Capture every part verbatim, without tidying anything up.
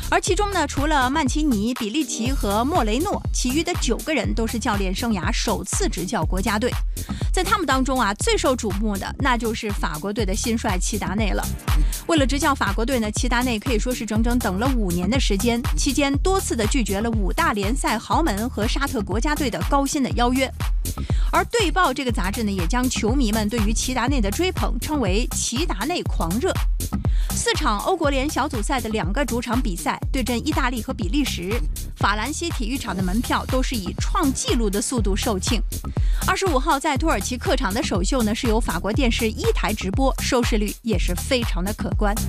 而其中呢，除了曼奇尼、比利奇和莫雷诺，其余的九个人都是教练生涯首次执教国家队。在他们当中啊，最受瞩目的那就是法国队的新帅齐达内了。为了执教法国队呢，齐达内可以说是整整等了五年的时间，期间多次的拒绝了五大联赛豪门和沙特国家队的高薪的邀约。而《队报》这个杂志呢，也将球迷们对于齐达内的追捧称为齐达内狂热。四场欧国联小组赛的两个主场比赛对阵意大利和比利时，法兰西体育场的门票都是以创纪录的速度售罄。二十五号在土耳其客场的首秀呢，是由法国电视一台直播，收视率也是非常的可观。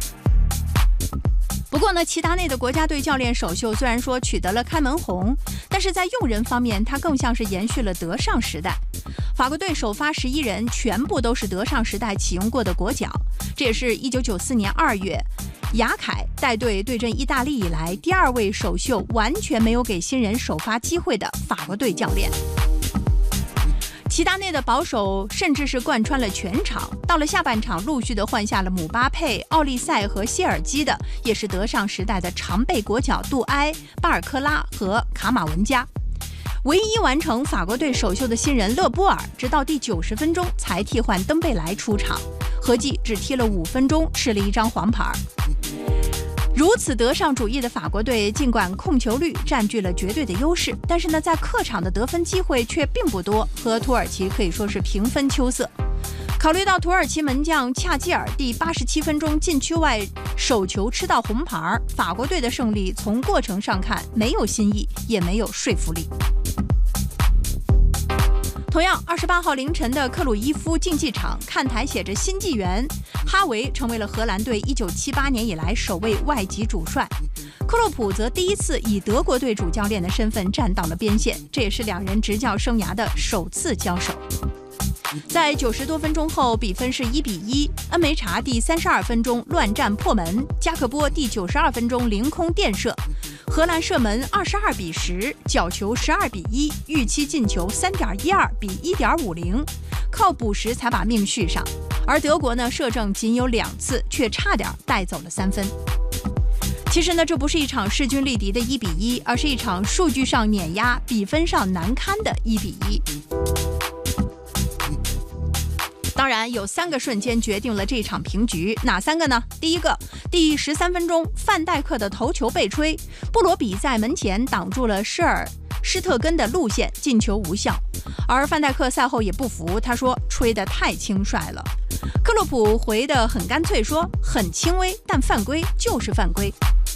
不过呢，齐达内的国家队教练首秀虽然说取得了开门红，但是在用人方面，他更像是延续了德尚时代。法国队首发十一人全部都是德尚时代启用过的国脚，这也是一九九四年二月雅凯带队对阵意大利以来第二位首秀完全没有给新人首发机会的法国队教练。齐达内的保守甚至是贯穿了全场，到了下半场陆续的换下了姆巴佩、奥利塞和谢尔基的，也是德尚时代的常备国脚杜埃、巴尔科拉和卡马文加。唯一完成法国队首秀的新人勒波尔，直到第九十分钟才替换登贝莱出场，合计只踢了五分钟，吃了一张黄牌。如此德尚主义的法国队，尽管控球率占据了绝对的优势，但是呢，在客场的得分机会却并不多，和土耳其可以说是平分秋色。考虑到土耳其门将恰基尔第八十七分钟禁区外手球吃到红牌，法国队的胜利从过程上看没有新意，也没有说服力。同样，二十八号凌晨的克鲁伊夫竞技场看台写着新纪元，哈维成为了荷兰队一九七八年以来首位外籍主帅，克洛普则第一次以德国队主教练的身份站到了边线，这也是两人执教生涯的首次交手。在九十多分钟后，比分是一比一。恩梅查第三十二分钟乱战破门，加克波第九十二分钟凌空垫射，荷兰射门二十二比十，角球十二比一，预期进球三点一二比一点五零，靠补时才把命续上。而德国呢，射正仅有两次，却差点带走了三分。其实呢，这不是一场势均力敌的一比一，而是一场数据上碾压、比分上难堪的一比一。当然，有三个瞬间决定了这场平局，哪三个呢？第一个，第十三分钟，范戴克的头球被吹，布罗比在门前挡住了施尔施特根的路线，进球无效。而范戴克赛后也不服，他说吹得太轻率了。克洛普回得很干脆，说很轻微，但犯规就是犯规。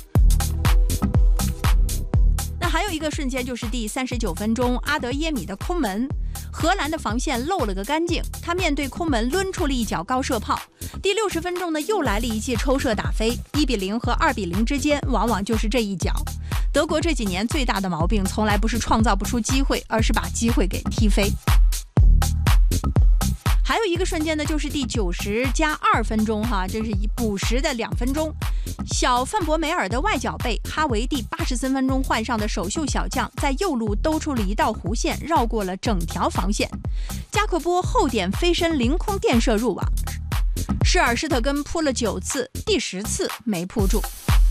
那还有一个瞬间就是第三十九分钟，阿德耶米的空门，荷兰的防线漏了个干净，他面对空门抡出了一脚高射炮。第六十分钟呢，又来了一记抽射打飞，一比零和二比零之间，往往就是这一脚。德国这几年最大的毛病，从来不是创造不出机会，而是把机会给踢飞。还有一个瞬间呢，就是第九十加二分钟哈，这是以补时的两分钟，小范博梅尔的外脚背，哈维第八十三分钟换上的首秀小将在右路兜出了一道弧线，绕过了整条防线，加克波后点飞身凌空垫射入网，施尔施特根扑了九次，第十次没扑住。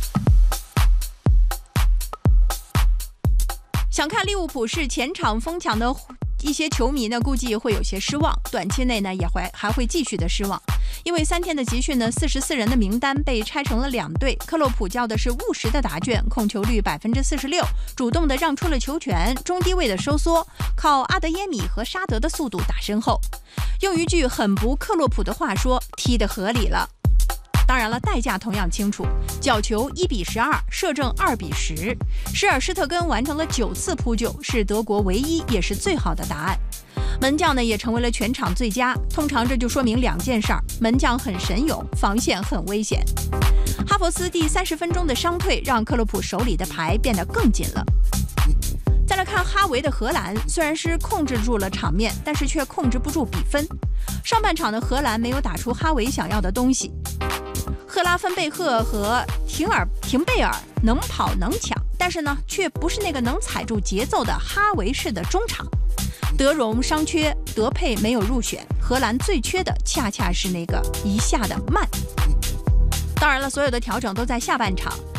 想看利物浦是前场疯抢的一些球迷呢，估计会有些失望，短期内呢也会还会继续的失望，因为三天的集训呢，四十四人的名单被拆成了两队。克洛普教的是务实的答卷，控球率百分之四十六，主动的让出了球权，中低位的收缩，靠阿德耶米和沙德的速度打身后。用一句很不克洛普的话说，踢得合理了。当然了，代价同样清楚，角球一比十二，射正二比十，施尔施特根完成了九次扑救，是德国唯一也是最好的答案。门将呢也成为了全场最佳，通常这就说明两件事儿：门将很神勇，防线很危险。哈弗斯第三十分钟的伤退，让克洛普手里的牌变得更紧了。再来看哈维的荷兰，虽然是控制住了场面，但是却控制不住比分。上半场的荷兰没有打出哈维想要的东西。赫拉芬贝赫和廷尔廷贝尔能跑能抢，但是呢，却不是那个能踩住节奏的哈维式的中场。德容伤缺，德佩没有入选，荷兰最缺的恰恰是那个一下的慢。当然了，所有的调整都在下半场。